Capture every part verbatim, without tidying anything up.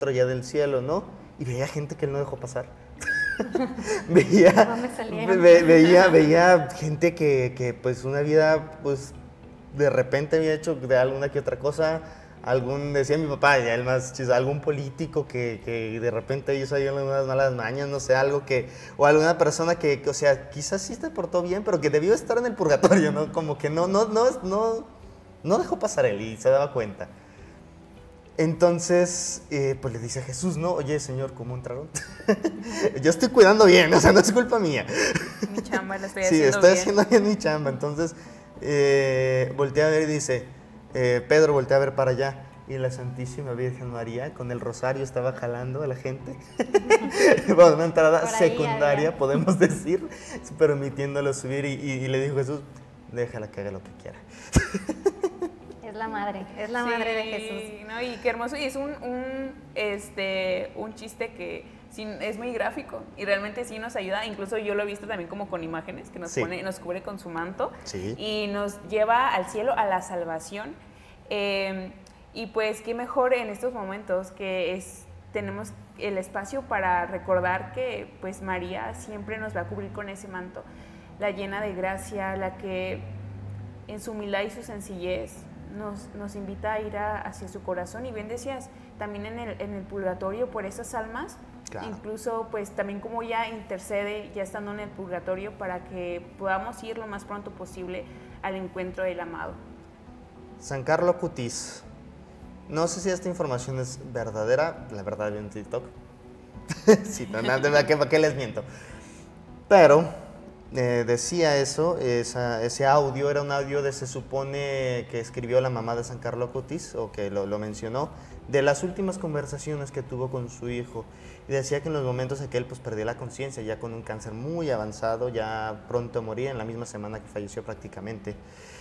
ya del cielo, ¿no? Y veía gente que él no dejó pasar. veía, ve, veía, veía gente que, que, pues, una vida, pues, de repente había hecho de alguna que otra cosa. Algún, decía mi papá, ya el más chis, algún político que, que de repente hizo ahí unas malas mañas, no sé, algo que, o alguna persona que, que, o sea, quizás sí se portó bien, pero que debió estar en el purgatorio, ¿no? Como que no, no, no, no, no dejó pasar él y se daba cuenta. Entonces, eh, pues le dice a Jesús, ¿no? Oye, Señor, ¿cómo entraron? Yo estoy cuidando bien, o sea, no es culpa mía. Mi chamba la estoy sí, haciendo estoy bien. haciendo bien mi chamba. Entonces, eh, voltea a ver y dice, eh, Pedro voltea a ver para allá. Y la Santísima Virgen María con el rosario estaba jalando a la gente. Bueno, una entrada secundaria, había. Podemos decir, permitiéndolo subir. Y, y, y le dijo Jesús, déjala que haga lo que quiera. Es la madre, es la sí, madre de Jesús. ¿No? Y qué hermoso, y es un, un, este, un chiste que sí, es muy gráfico y realmente sí nos ayuda, incluso yo lo he visto también como con imágenes, que nos, sí. pone, nos cubre con su manto sí. y nos lleva al cielo, a la salvación. Eh, y pues qué mejor en estos momentos que es, tenemos el espacio para recordar que pues María siempre nos va a cubrir con ese manto, la llena de gracia, la que en su humildad y su sencillez Nos, nos invita a ir a, hacia su corazón. Y bien decías, también en el, en el purgatorio por esas almas, claro. incluso pues también como ella intercede ya estando en el purgatorio para que podamos ir lo más pronto posible al encuentro del amado. San Carlo Acutis, no sé si esta información es verdadera, la verdad en TikTok, sí, no, no, ¿para qué, para qué les miento? Pero Eh, decía eso, esa, ese audio era un audio de, se supone que escribió la mamá de San Carlo Acutis, o que lo, lo mencionó, de las últimas conversaciones que tuvo con su hijo. Y decía que en los momentos en que él pues, perdió la conciencia, ya con un cáncer muy avanzado, ya pronto moría, en la misma semana que falleció prácticamente,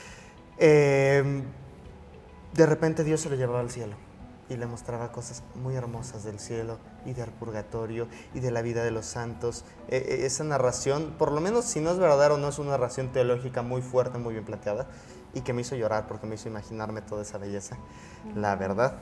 eh, de repente Dios se lo llevaba al cielo. Y le mostraba cosas muy hermosas del cielo y del purgatorio y de la vida de los santos. Eh, esa narración, por lo menos si no es verdadera o no, es una narración teológica muy fuerte, muy bien planteada y que me hizo llorar porque me hizo imaginarme toda esa belleza, uh-huh. la verdad.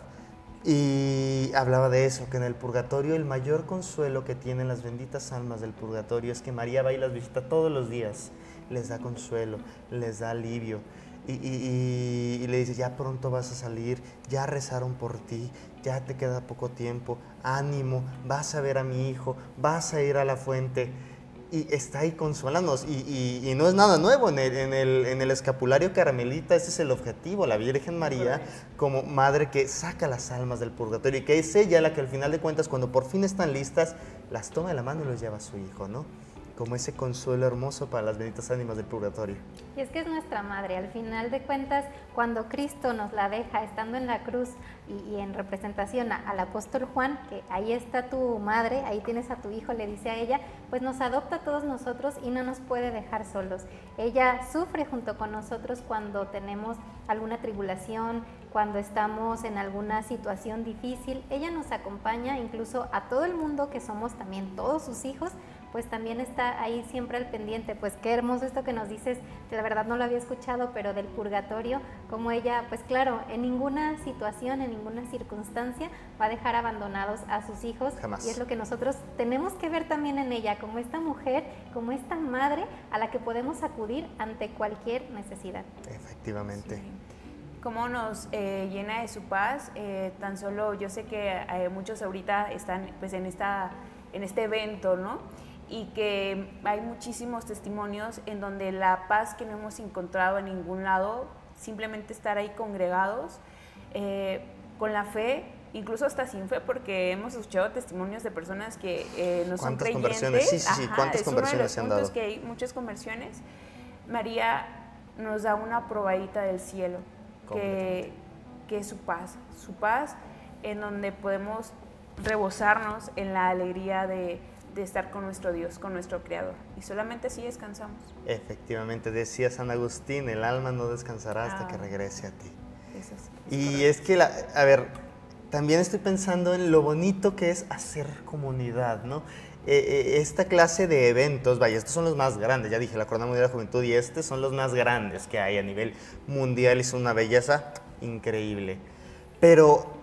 Y hablaba de eso, que en el purgatorio el mayor consuelo que tienen las benditas almas del purgatorio es que María va y las visita todos los días, les da consuelo, les da alivio. Y, y, y, y le dice, ya pronto vas a salir, ya rezaron por ti, ya te queda poco tiempo, ánimo, vas a ver a mi hijo, vas a ir a la fuente. Y está ahí consolándonos. Y, y, y no es nada nuevo, en el, en, el, en el escapulario carmelita ese es el objetivo, la Virgen María como madre que saca las almas del purgatorio y que es ella la que al final de cuentas, cuando por fin están listas, las toma de la mano y los lleva a su hijo, ¿no? Como ese consuelo hermoso para las benditas ánimas del purgatorio. Y es que es nuestra madre, al final de cuentas, cuando Cristo nos la deja estando en la cruz y, y en representación a, al apóstol Juan, que ahí está tu madre, ahí tienes a tu hijo, le dice a ella, pues nos adopta a todos nosotros y no nos puede dejar solos. Ella sufre junto con nosotros cuando tenemos alguna tribulación, cuando estamos en alguna situación difícil. Ella nos acompaña incluso a todo el mundo que somos también todos sus hijos, pues también está ahí siempre al pendiente. Pues qué hermoso esto que nos dices, la verdad no lo había escuchado, pero del purgatorio, como ella, pues claro, en ninguna situación, en ninguna circunstancia va a dejar abandonados a sus hijos. Jamás. Y es lo que nosotros tenemos que ver también en ella, como esta mujer, como esta madre a la que podemos acudir ante cualquier necesidad. Efectivamente. Sí. Cómo nos eh, llena de su paz, eh, tan solo yo sé que eh, muchos ahorita están pues en, esta, en este evento, ¿no? Y que hay muchísimos testimonios en donde la paz que no hemos encontrado en ningún lado, simplemente estar ahí congregados, eh, con la fe, incluso hasta sin fe, porque hemos escuchado testimonios de personas que eh, no son creyentes. ¿Cuántas conversiones? Sí, sí, sí. Ajá, ¿Cuántas es conversiones se han dado? Es uno de los puntos que hay muchas conversiones. María nos da una probadita del cielo, que, que es su paz, su paz en donde podemos rebosarnos en la alegría de, de estar con nuestro Dios, con nuestro Creador, y solamente así descansamos. Efectivamente, decía San Agustín, el alma no descansará hasta ah, que regrese a ti. Eso es, es y correcto. Es que, la, a ver, también estoy pensando en lo bonito que es hacer comunidad, ¿no? Eh, esta clase de eventos, vaya, estos son los más grandes, ya dije, la Jornada Mundial de la Juventud, y estos son los más grandes que hay a nivel mundial, y son una belleza increíble. Pero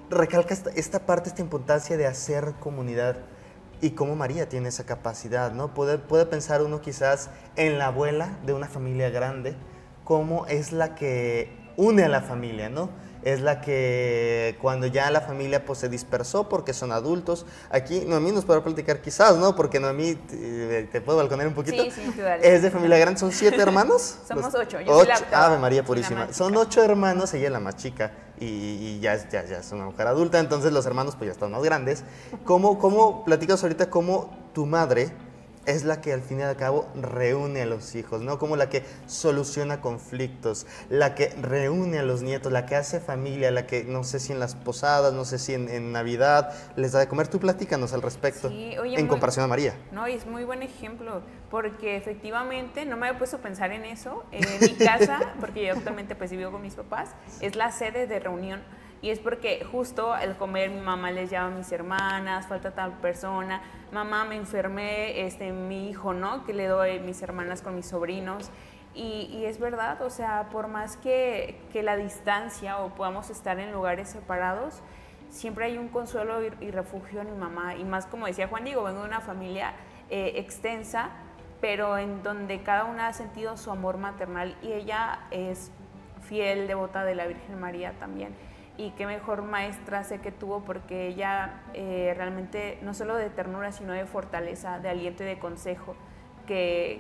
recalca esta, esta parte, esta importancia de hacer comunidad y cómo María tiene esa capacidad, ¿no? Puede, puede pensar uno quizás en la abuela de una familia grande, cómo es la que une a la familia, ¿no? Es la que cuando ya la familia pues se dispersó porque son adultos. Aquí Noemí nos podrá platicar quizás, ¿no? Porque Noemí, te, te puedo balconear un poquito. Sí, sí, tú dale. Es de familia grande, ¿son siete hermanos? Somos Los, ocho. Yo ocho. soy la octava. Ave María Purísima. Son ocho hermanos, ella es la más chica y, y ya, ya, ya es una mujer adulta, entonces los hermanos pues ya están más grandes. ¿Cómo, cómo platicas ahorita cómo tu madre es la que al fin y al cabo reúne a los hijos, ¿no? Como la que soluciona conflictos, la que reúne a los nietos, la que hace familia, la que no sé si en las posadas, no sé si en, en Navidad les da de comer? Tú platícanos al respecto, sí, oye, en muy, comparación a María. No, y es muy buen ejemplo, porque efectivamente no me había puesto a pensar en eso. En mi casa, porque yo actualmente pues vivo con mis papás, es la sede de reunión. Y es porque justo al comer mi mamá les llama a mis hermanas, falta tal persona, mamá me enfermé, este, mi hijo, ¿no? Que le doy mis hermanas con mis sobrinos. Y, y es verdad, o sea, por más que, que la distancia o podamos estar en lugares separados, siempre hay un consuelo y, y refugio en mi mamá. Y más como decía Juan Diego, vengo de una familia eh, extensa, pero en donde cada una ha sentido su amor maternal y ella es fiel, devota de la Virgen María también. Y qué mejor maestra sé que tuvo, porque ella eh, realmente no solo de ternura, sino de fortaleza, de aliento y de consejo, que,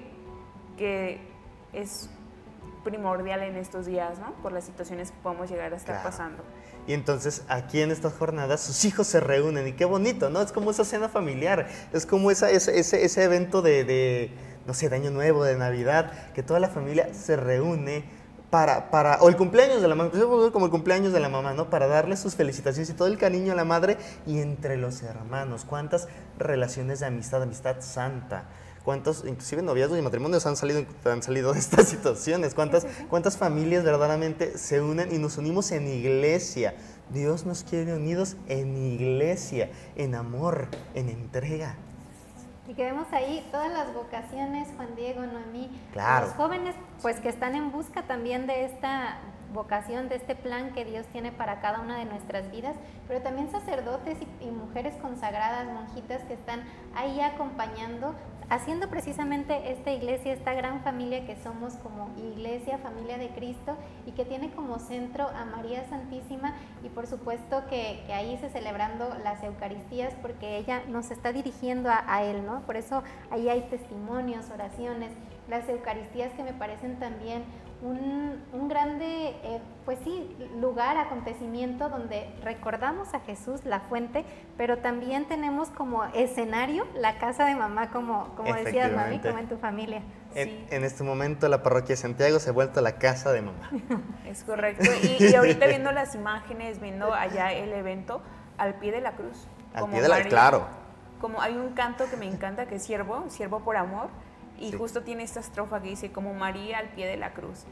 que es primordial en estos días, ¿no? Por las situaciones que podemos llegar a estar claro. pasando. Y entonces aquí en estas jornadas sus hijos se reúnen y qué bonito, ¿no? Es como esa cena familiar, es como esa, ese, ese, ese evento de, de, no sé, de Año Nuevo, de Navidad, que toda la familia se reúne Para, para, o el cumpleaños de la mamá, como el cumpleaños de la mamá, ¿no? Para darle sus felicitaciones y todo el cariño a la madre y entre los hermanos. ¿Cuántas relaciones de amistad, amistad santa? ¿Cuántos, inclusive noviazgos y matrimonios han salido, han salido de estas situaciones? ¿Cuántas, cuántas familias verdaderamente se unen y nos unimos en iglesia? Dios nos quiere unidos en iglesia, en amor, en entrega. Y que vemos ahí todas las vocaciones, Juan Diego, Noemí, claro. los jóvenes pues que están en busca también de esta vocación, de este plan que Dios tiene para cada una de nuestras vidas, pero también sacerdotes y, y mujeres consagradas, monjitas que están ahí acompañando, haciendo precisamente esta iglesia, esta gran familia que somos como iglesia, familia de Cristo, y que tiene como centro a María Santísima, y por supuesto que, que ahí se celebrando las Eucaristías, porque ella nos está dirigiendo a, a Él, ¿no? Por eso ahí hay testimonios, oraciones, las Eucaristías que me parecen también un, un grande, eh, pues sí, lugar, acontecimiento donde recordamos a Jesús, la fuente, pero también tenemos como escenario la casa de mamá, como, como decías, mami, como en tu familia. En, sí. en este momento la parroquia de Santiago se ha vuelto la casa de mamá. Es correcto. Y, y ahorita viendo las imágenes, viendo allá el evento, al pie de la cruz. Al como pie de la María, claro. Como hay un canto que me encanta, que es Siervo, Siervo por Amor, y sí. justo tiene esta estrofa que dice, como María al pie de la cruz.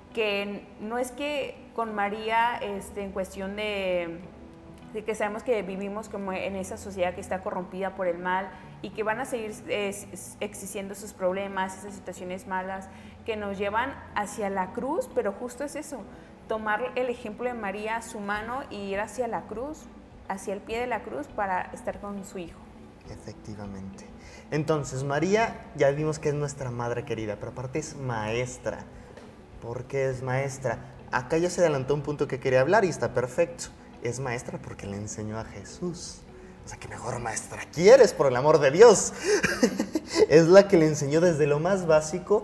Que no es que con María, este, en cuestión de, de que sabemos que vivimos como en esa sociedad que está corrompida por el mal y que van a seguir eh, existiendo esos problemas, esas situaciones malas que nos llevan hacia la cruz, pero justo es eso, tomar el ejemplo de María, su mano, y ir hacia la cruz, hacia el pie de la cruz para estar con su hijo. Efectivamente. Entonces, María, ya vimos que es nuestra madre querida, pero aparte es maestra. ¿Por qué es maestra? Acá ya se adelantó un punto que quería hablar y está perfecto. Es maestra porque le enseñó a Jesús. O sea, ¿qué mejor maestra quieres, por el amor de Dios? Es la que le enseñó desde lo más básico,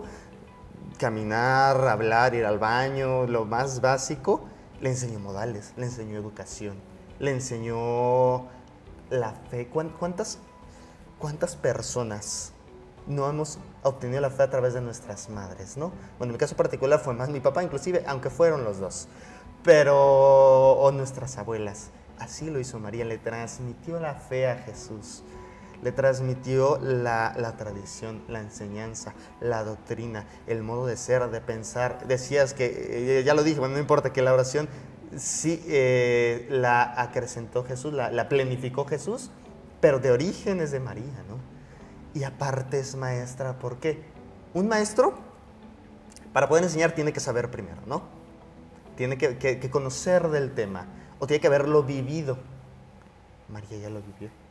caminar, hablar, ir al baño, lo más básico. Le enseñó modales, le enseñó educación, le enseñó la fe. ¿Cuántas, cuántas personas no hemos obtenido la fe a través de nuestras madres, ¿no? Bueno, en mi caso particular fue más mi papá, inclusive, aunque fueron los dos. Pero, o nuestras abuelas. Así lo hizo María, le transmitió la fe a Jesús. Le transmitió la, la tradición, la enseñanza, la doctrina, el modo de ser, de pensar. Decías que, eh, ya lo dije, bueno, no importa, que la oración sí eh, la acrecentó Jesús, la, la plenificó Jesús, pero de origen es de María, ¿no? Y aparte es maestra, ¿por qué? Un maestro, para poder enseñar, tiene que saber primero, ¿no? Tiene que, que, que conocer del tema. o tiene que haberlo vivido. María ya lo vivió.